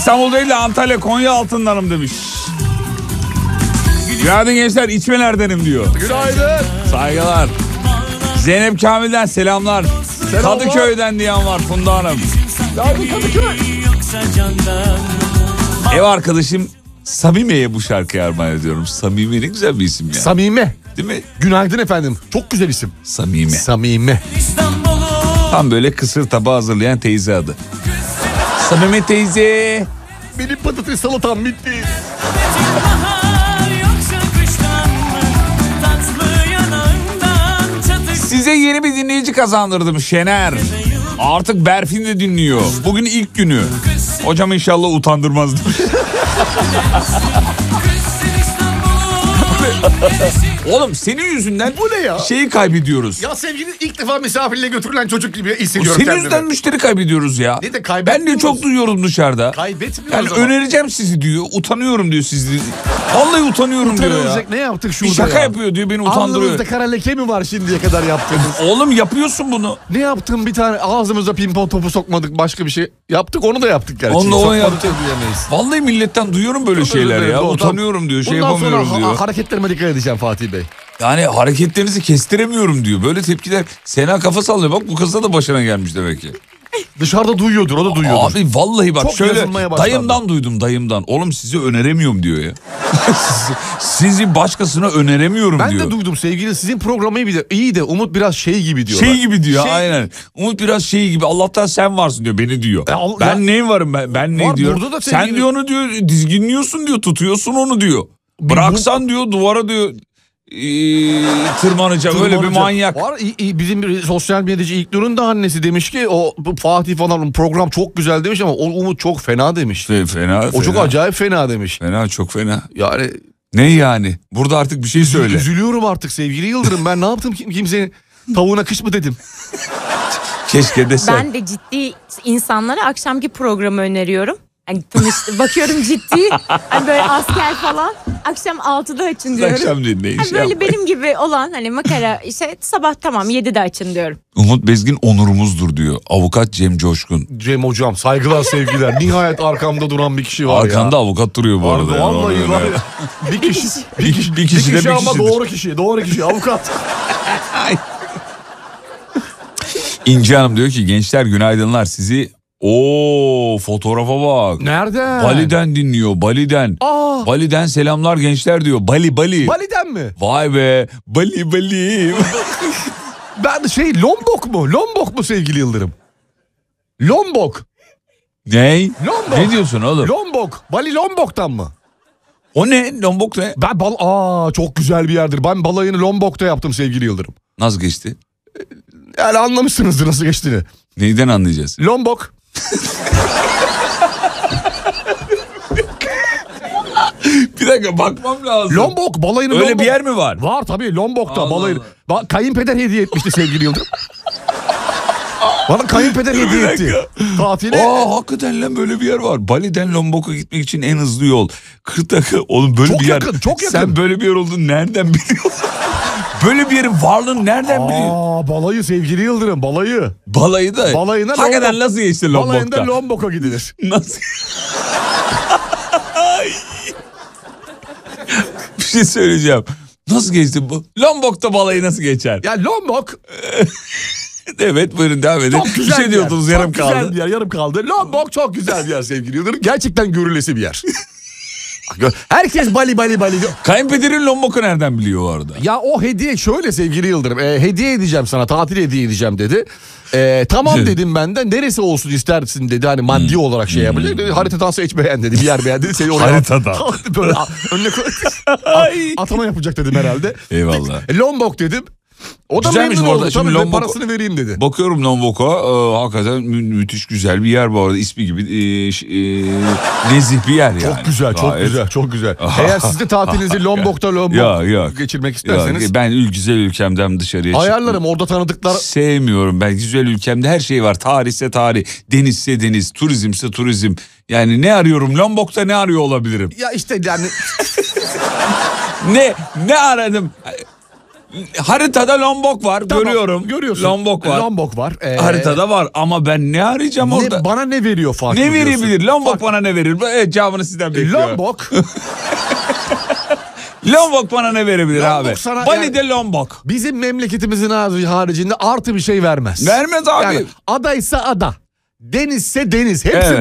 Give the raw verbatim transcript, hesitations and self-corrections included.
İstanbul değil de Antalya, Konya altındanım demiş. Günaydın gençler, içmelerdenim diyor. Günaydın. Saygılar. Zeynep Kamil'den selamlar. selamlar. Kadıköy'den diyen var Funda Hanım. Günaydın Kadıköy. Ev arkadaşım Samime'ye bu şarkıyı armağan ediyorum. Samime ne güzel bir isim ya. Samime. Değil mi? Günaydın efendim. Çok güzel isim. Samime. Samime. Tam böyle kısır tabağı hazırlayan teyze adı. Samime teyze. Benim patates salatam bitti. Size yeni bir dinleyici kazandırdım Şener. Artık Berfin de dinliyor. Bugün ilk günü. Hocam inşallah utandırmaz. Oğlum senin yüzünden bu ne ya? Şeyi kaybediyoruz. Ya sevgili ilk defa misafirle götürülen çocuk gibi hissediyorum senin yüzünden müşteri kaybediyoruz ya. Ne de kaybetmiyoruz. Ben de çok duyuyorum dışarıda. Kaybetmiyoruz yani ama. önereceğim sizi diyor. Utanıyorum diyor sizi. Vallahi utanıyorum diyor ya. Ne yaptık şurada bir şaka ya? yapıyor diyor, beni utandırıyor. Ağzınızda kara leke mi var şimdiye kadar yaptığınız? Oğlum yapıyorsun bunu. Ne yaptın, bir tane ağzımıza pimpon topu sokmadık, başka bir şey yaptık, onu da yaptık gerçi. Onu da onu yaptık. Diyemeyiz. Vallahi milletten duyuyorum böyle şeyler ya. Doğru, utanıyorum diyor, şey yapamıyorum sonra diyor. Ha- hareketlerime dikkat edeceğim Fatih Bey. Yani hareketlerinizi kestiremiyorum diyor. Böyle tepkiler. Sena kafa sallıyor. Bak bu kıza da başına gelmiş demek ki. Dışarıda duyuyordur, o da duyuyordur. Abi vallahi bak çok şöyle dayımdan duydum dayımdan. Oğlum sizi öneremiyorum diyor ya. sizi, sizi başkasına öneremiyorum ben diyor. Ben de duydum sevgili, sizin programı iyi de, iyi de Umut biraz şey gibi diyorlar. Şey gibi diyor şey... aynen. Umut biraz şey gibi, Allah'tan sen varsın diyor, beni diyor. Ya, ben ya... neyim varım ben, ben ne diyor. Sevgili... Sen diyor onu diyor dizginliyorsun diyor, tutuyorsun onu diyor. Bıraksan bu... diyor duvara diyor. Ee, tırmanacağım öyle bir manyak. Var, iyi, iyi. Bizim bir sosyal medyacı İlknur'un da annesi demiş ki o Fatih falan program çok güzel demiş ama o Umut çok fena demiş. Fe, fena. O fena. Çok acayip fena demiş. Fena, çok fena. Yani ne yani? Burada artık bir şey söyle. Üzülüyorum artık sevgili Yıldırım. Ben ne yaptım, kim, kimsenin tavuğuna kış mı dedim? Keşke desen. Ben de ciddi insanlara akşamki programı öneriyorum. Yani tanıştı, bakıyorum ciddi. Hani böyle asker falan. Akşam altıda açın diyorum. Akşam dinleyin. Hani böyle benim gibi olan hani makara işte sabah tamam yedide açın diyorum. Umut Bezgin onurumuzdur diyor. Avukat Cem Coşkun. Cem hocam saygılar sevgiler. Nihayet arkamda duran bir kişi var. Arkanda ya. avukat duruyor bu arada. Vallahi yani. var ya. Bir kişi. Bir kişi, bir kişi, bir kişi bir ama doğru kişi. Doğru kişi. Avukat. İnci Hanım diyor ki gençler günaydınlar, sizi Oo fotoğrafa bak. Nereden? Bali'den dinliyor, Bali'den. Aa. Bali'den selamlar gençler diyor. Bali Bali. Bali'den mi? Vay be. Bali Bali. Ben şey Lombok mu? Lombok mu sevgili Yıldırım? Lombok. Ney? Lombok. Ne diyorsun oğlum? Lombok. Bali Lombok'tan mı? O ne? Lombok ne? Ben bal Aa çok güzel bir yerdir. Ben balayını Lombok'ta yaptım sevgili Yıldırım. Nasıl geçti? Yani anlamışsınızdır nasıl geçtiğini. Neyden anlayacağız? Lombok. Bir dakika bakmam lazım. Lombok balayını Öyle Lombok. bir yer mi var? Var tabii Lombok'ta Allah balayını. Allah. Ba- kayınpeder hediye etmişti sevgili Yıldırım. Bana kayınpeder hediye etti. Tatile. Aa hakikaten lan böyle bir yer var. Bali'den Lombok'a gitmek için en hızlı yol. kırk dakika. Oğlum böyle Çok bir yer. yakın, çok yakın. Sen böyle bir yer olduğunu nereden biliyorsun? Böyle bir yerin varlığını nereden biliyorsun? Aa balayı sevgili Yıldırım balayı. Balayı da. Balayına hakikaten Lombok. nasıl geçti Lombok'ta? Balayında Lombok'a gidilir. Nasıl? Bir şey söyleyeceğim. Nasıl geçti bu? Lombok'ta balayı nasıl geçer? Ya Lombok. Evet buyurun devam edin. Çok güzel bir şey diyordunuz yarım çok kaldı. Güzel bir yer, yarım kaldı. Lombok çok güzel bir yer sevgili Yıldırım. Gerçekten görülesi bir yer. Herkes Bali Bali Bali diyor. Kayınpederin Lombok'u nereden biliyor o arada? Ya o hediye şöyle sevgili Yıldırım. E, hediye edeceğim sana, tatil hediye edeceğim dedi. E, tamam dedim ben de, neresi olsun istersin dedi. Hani maddi hmm. olarak şey yapacak. Hmm. Haritadan seç beğen dedi. Bir yer beğen dedi. Seni oraya Haritadan. Böyle önüne atama yapacak dedim herhalde. Eyvallah. E, Lombok dedim. O da güzelmiş memnun bu arada. oldu. Şimdi Tabii Lombok, parasını vereyim dedi. Bakıyorum Lombok'a. E, hakikaten mü- müthiş güzel bir yer bu arada. İsmi gibi e, e, nezih bir yer yani. Çok güzel, çok Gayet. güzel, çok güzel. Eğer siz de tatilinizi Lombok'ta Lombok ya, ya. geçirmek isterseniz. Ya, ben ül- güzel ülkemden dışarıya ayarlarım çıktım. orada tanıdıklar. Sevmiyorum ben güzel ülkemde her şey var. Tarihse tarih, denizse deniz, turizmse turizm. Yani ne arıyorum? Lombok'ta ne arıyor olabilirim? Ya işte yani. ne ne aradım? Haritada Lombok var, Tamam, görüyorum. Görüyorsun. Lombok var. Lombok var. Ee, Haritada var ama ben ne arayacağım ne, orada? bana ne veriyor fark Ne ediyorsun? verebilir? Lombok Fark- bana ne verir? Evet, cevabını sizden bekliyorum. Lombok. Lombok bana ne verebilir Lombok abi? sana Bali'de yani- Lombok. Bizim memleketimizin haricinde artı bir şey vermez. Vermez abi. Yani adaysa ada. Denizse deniz. Hepsi Evet.